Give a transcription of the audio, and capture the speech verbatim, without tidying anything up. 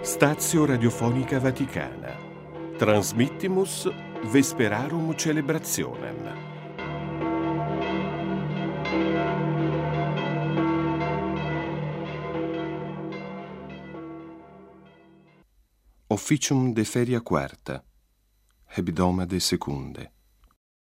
Stazio Radiofonica Vaticana. Transmittimus Vesperarum Celebrationem. Officium de feria quarta, hebdomade secunde.